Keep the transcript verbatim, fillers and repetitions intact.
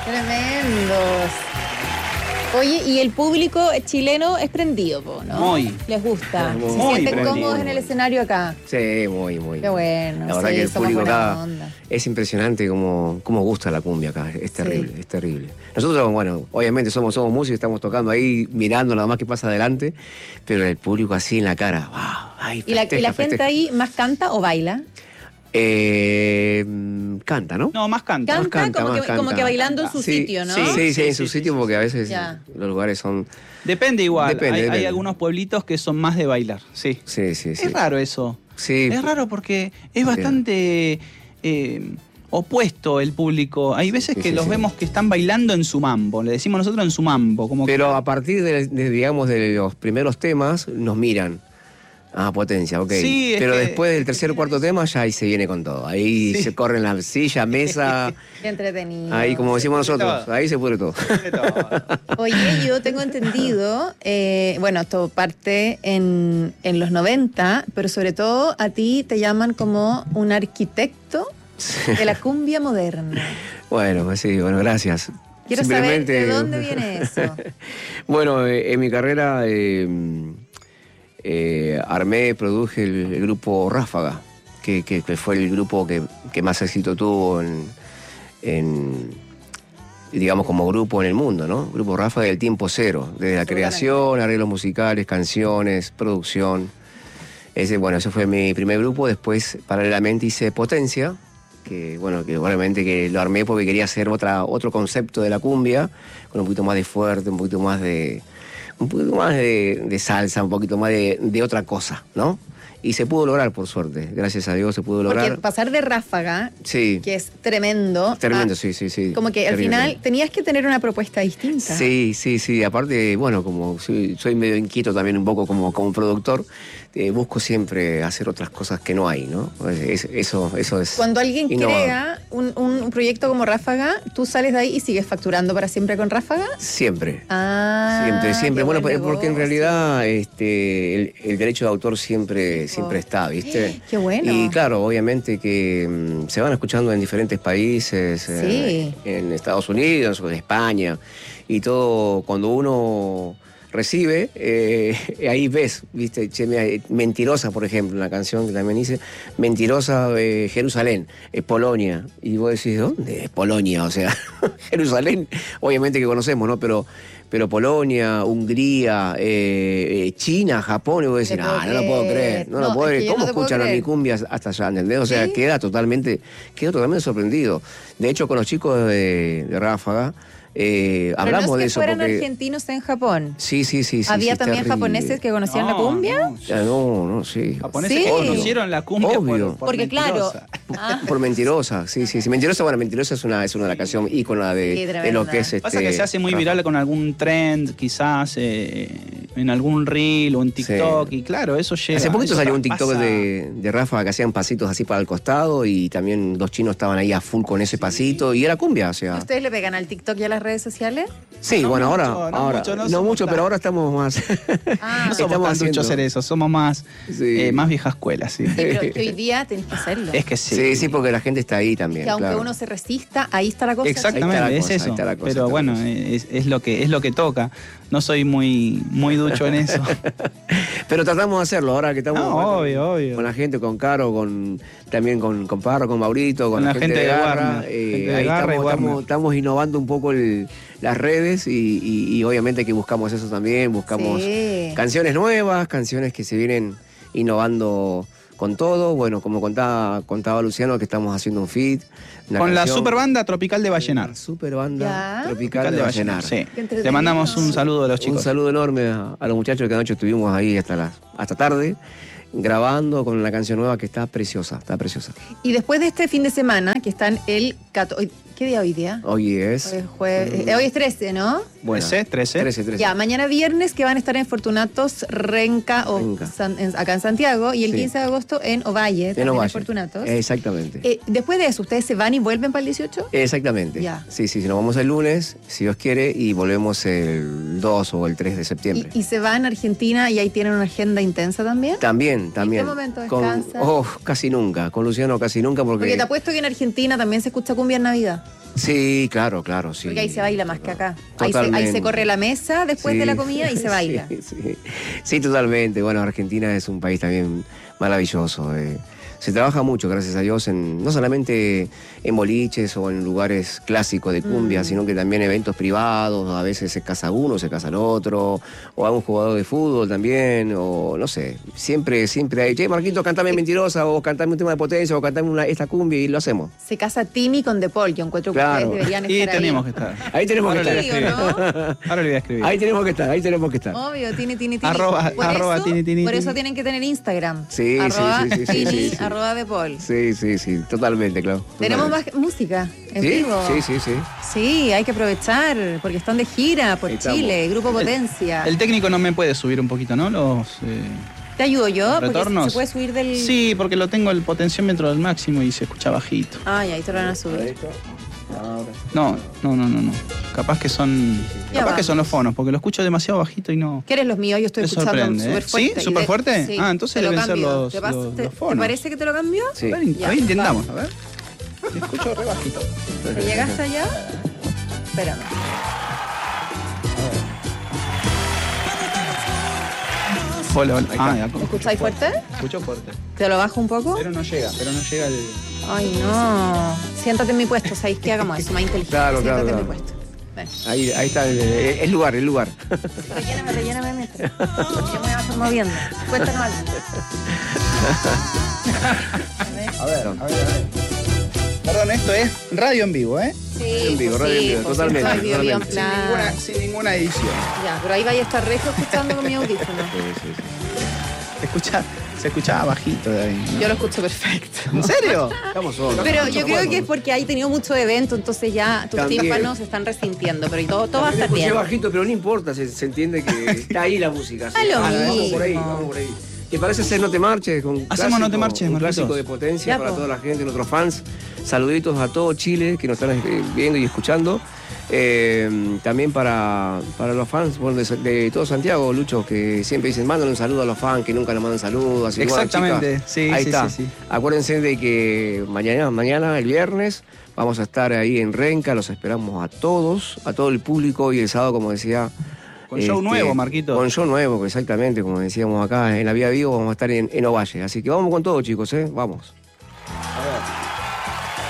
Tremendos. Oye, y el público chileno es prendido, po, ¿no? Muy. Les gusta. Muy, Se muy sienten prendido. cómodos en el escenario acá. Sí, muy, muy. Qué bueno. La verdad sí, que el somos público buena acá onda. es impresionante cómo, cómo gusta la cumbia acá. Es terrible, es terrible. Nosotros, bueno, obviamente somos, somos músicos, estamos tocando ahí, mirando nada más que pasa adelante, pero el público así en la cara, wow. Ay, ¿Y la, festeja, y la gente festeja. ahí más canta o baila? Eh, canta, ¿no? No, más canta. Canta, Más canta, como, más que, como canta. que bailando en su Sí, sitio, ¿no? Sí, sí, sí, Sí, en sí, su sí, sitio sí, porque a veces Ya. los lugares son... Depende igual. Depende, hay, hay depende. algunos pueblitos que son más de bailar, sí. Sí, sí, sí. Es raro eso. Sí. Es raro porque es bastante eh, opuesto el público. Hay veces Sí, que sí, los sí. vemos que están bailando en su mambo. Le decimos nosotros en su mambo. Como Pero que, a partir de, de, digamos, de los primeros temas, nos miran. Ah, potencia, ok. Sí, es Pero que- después del tercer o cuarto tema, ya ahí se viene con todo. Ahí Sí. se corren la silla, mesa. Qué entretenido. Ahí, como decimos Se pudre nosotros, todo. ahí se pudre todo. Oye, yo tengo entendido, eh, bueno, esto parte en, en los noventa, pero sobre todo a ti te llaman como un arquitecto de la cumbia moderna. Bueno, pues sí, bueno, gracias. Quiero saber Simplemente- de dónde viene eso. Bueno, eh, en mi carrera eh, eh, armé, produje el, el grupo Ráfaga, que, que- que fue el grupo que, que más éxito tuvo en, en, digamos, como grupo en el mundo, ¿no? Grupo Ráfaga del tiempo cero, desde la Absolutamente. creación, arreglos musicales, canciones, producción. Ese, bueno, ese fue mi primer grupo. Después, paralelamente, hice Potencia, que, bueno, que obviamente que lo armé porque quería hacer otra, otro concepto de la cumbia, con un poquito más de fuerte, un poquito más de, un poquito más de, de salsa, un poquito más de, de otra cosa, ¿no? Y se pudo lograr, por suerte. Gracias a Dios se pudo Porque lograr. pasar de Ráfaga, Sí, que es tremendo, tremendo, a- sí, sí, sí. como que al terrible. final tenías que tener una propuesta distinta. Sí, sí, sí. Aparte, bueno, como soy, soy medio inquieto también un poco como, como productor, eh, busco siempre hacer otras cosas que no hay, ¿no? Es- eso, eso es. Cuando alguien innovador. crea un, un proyecto como Ráfaga, ¿tú sales de ahí y sigues facturando para siempre con Ráfaga? Siempre. Ah, Siempre, siempre. qué Bueno, buen porque en negocio. realidad este, el, el derecho de autor siempre, siempre está, ¿viste? Qué bueno. Y claro, obviamente que mm, se van escuchando en diferentes países, eh, en Estados Unidos o en España, y todo, cuando uno recibe, eh, ahí ves, ¿viste? Che, mira, eh, Mentirosa, por ejemplo, una canción que también hice, Mentirosa, eh, Jerusalén, eh, Polonia. Y vos decís, ¿dónde es Polonia? O sea, Jerusalén, obviamente que conocemos, ¿no? Pero, pero Polonia, Hungría, eh, eh, China, Japón, y vos decís, Te no, puedo no lo puedo creer. creer, no, No, lo puedo es que creer. yo ¿Cómo no te puedo escuchan a mi creer. cumbia hasta allá, ¿entendés? O sea, ¿Sí? queda totalmente, quedo totalmente sorprendido. De hecho, con los chicos de, de Ráfaga, eh, Pero hablamos no es que de eso. fueran porque... argentinos en Japón. Sí, sí, sí. sí, ¿Había sí, también terrible. japoneses que conocían la No, cumbia? no, Ya, no, no, sí. Japoneses Sí. que conocieron la cumbia Obvio. por, por Porque claro, Mentirosa. ah, Por Mentirosa, sí, sí, sí. Mentirosa, bueno, Mentirosa es una, es una de las canciones íconas de, Sí, de tremenda. lo que es este. Pasa que se hace muy viral Ráfaga. con algún trend, quizás eh, en algún reel o en TikTok, Sí. y claro, eso llega. Hace poquito eso salió un traspasa. TikTok de, de Ráfaga que hacían pasitos así para el costado y también dos chinos estaban ahí a full con ese pasito y era cumbia, o sea. ¿ustedes le pegan al TikTok y a las redes sociales? Sí, No bueno, mucho, ahora, no ahora, mucho, no no, somos mucho, tan- pero ahora estamos más. Ah, No somos estamos tan haciendo- duchos en eso, somos más, Sí. eh, más vieja escuela, sí. Sí, pero que hoy día tenés que hacerlo. Es que sí. Sí, sí, porque la gente está ahí también. que aunque claro. uno se resista, ahí está la cosa. Ahí está Exactamente, la es cosa, ahí eso. está la cosa, Pero está la bueno, cosa. es, es lo que es lo que toca. No soy muy, muy ducho en eso. Pero tratamos de hacerlo ahora que estamos No, con, obvio, obvio. con la gente, con Caro, con también con, con Parro, con Maurito, con, Con la gente de Garra. Warner, eh, gente de ahí Garra y estamos, Warner. estamos, estamos innovando un poco el- las redes y, y- y obviamente que buscamos eso también, buscamos Sí. canciones nuevas, canciones que se vienen innovando con todo. Bueno, como contaba, contaba Luciano, que estamos haciendo un feat. una Con la canción- super banda tropical de Vallenar. La super banda Ya. tropical de Vallenar. Sí. Qué entretenido. Le mandamos un saludo a los Un chicos. saludo enorme a, a los muchachos que anoche estuvimos ahí hasta, la, hasta tarde, grabando con la canción nueva que está preciosa, está preciosa. Y después de este fin de semana, que están el... cato- ¿Qué día hoy día? Hoy es... Hoy es, jueves, eh, hoy es trece, ¿no? bueno, ¿trece? ¿trece? trece, trece. Ya, mañana viernes que van a estar en Fortunatos, Renca, o Renca. San- en- acá en Santiago, y el Sí. quince de agosto en Ovalle, también en Ovalle. Fortunatos. Exactamente. Eh, después de eso, ¿ustedes se van y vuelven para el dieciocho? Exactamente. Ya. Sí, sí, sí, nos vamos el lunes, si Dios quiere, y volvemos el dos o el tres de septiembre. Y, y se van a Argentina y ahí tienen una agenda intensa también. También, también. qué momento Con- descansa? oh, casi nunca, con Luciano casi nunca porque... Porque te apuesto que en Argentina también se escucha cumbia en Navidad. Sí, claro, claro, sí. Porque ahí se baila más que acá. Ahí se, ahí se corre la mesa después sí, de la comida y se baila. Sí, sí. Sí, totalmente. Bueno, Argentina es un país también maravilloso. Eh. Se trabaja mucho, gracias a Dios, en, no solamente en boliches o en lugares clásicos de cumbia, mm. sino que también eventos privados, a veces se casa uno, se casa el otro, o a un jugador de fútbol también, o no sé, siempre, siempre hay, che, Marquito, cantame Mentirosa, o cantame un tema de Potencia, o cantame una, esta cumbia, y lo hacemos. Se casa Tini con De Paul, yo encuentro que claro. ustedes deberían estar y ahí. tenemos que estar. Ahí tenemos Ahora que le estar. ¿no? Ahora le voy a escribir. Ahí tenemos que estar, ahí tenemos que estar. Obvio, Tini, Tini, Tini. Arroba, por arroba eso, tini, tini, por tini. eso tienen que tener Instagram. Sí, arroba sí, sí, sí, Tini, sí, sí. arroba De Paul. Sí, sí, sí, totalmente, claro. Tenemos totalmente. más música en ¿Sí? vivo. Sí, sí, sí. Sí, hay que aprovechar, porque están de gira por Chile, Grupo Potencia. El, el técnico no me puede subir un poquito, ¿no? Los... Eh... ¿Te ayudo yo? ¿Retornos? Porque se puede subir del... Sí, porque lo tengo el potenciómetro del máximo y se escucha bajito. Ay, ahí te lo van a subir. No, no, no, no, no. Capaz que son. Ya capaz va. que son los fonos, porque lo escucho demasiado bajito y no. ¿Qué eres los míos? Yo estoy Me escuchando sorprende, súper ¿eh? fuerte. ¿Sí? ¿Súper fuerte? Sí. Ah, entonces Te lo deben ser cambio. los, ¿Te, pas- los, te- los ¿Te fonos. parece que te lo cambio? Sí. A ver, Ya, a ver, intentamos, va. a ver. Te escucho re bajito. ¿Te llegaste allá? Espérame. Hola, hola. Ah, ya, ¿Me escucháis fuerte? escucho fuerte. ¿Te lo bajo un poco? Pero no llega, pero no llega el. Ay, no. Siéntate en mi puesto, ¿sabéis qué? Hagamos eso, más inteligente. Claro, claro, Siéntate en claro. mi puesto. Ven. Ahí, ahí está, el, el lugar, el lugar. Relléname, relléname mientras. Yo me voy a estar moviendo. Cuéntanos algo. A ver, a ver, a ver. Perdón, esto es radio en vivo, ¿eh? Sí, En vivo, pues radio en sí, vivo, pues totalmente, esto es video, video en totalmente. Sin ninguna, plan. sin ninguna edición. Ya, pero ahí vaya a estar rejo escuchando con mi audífono. Sí, sí, sí. Se escucha, se escuchaba bajito de ahí, ¿no? Yo lo escucho perfecto. ¿En serio? Estamos solos. Pero Mucho yo creo juego. que es porque hay tenido mucho evento, entonces ya tus También. tímpanos se están resintiendo, pero todo, todo va a También estar le bien. escuché bajito, pero no importa, se, se entiende que está ahí la música. ¿sí? A lo Vamos por ahí, mismo. vamos por ahí. ¿Te parece hacer No Te Marches? Con un Hacemos clásico, No Te Marches, un Marquitos. clásico de Potencia Ya, para po. toda la gente, nuestros fans. Saluditos a todo Chile que nos están eh, viendo y escuchando. Eh, también para, para los fans bueno, de, de todo Santiago, Lucho, que siempre dicen, mándale un saludo a los fans, que nunca le mandan saludos. Así que, bueno, Exactamente, chicas, sí, ahí sí, está. sí, sí. Acuérdense de que mañana, mañana, el viernes, vamos a estar ahí en Renca, los esperamos a todos, a todo el público y el sábado, como decía... Con show nuevo, Marquito. Con show nuevo, exactamente, como decíamos acá en la Vía Vivo, vamos a estar en, en Ovalle. Así que vamos con todo, chicos, ¿eh? Vamos.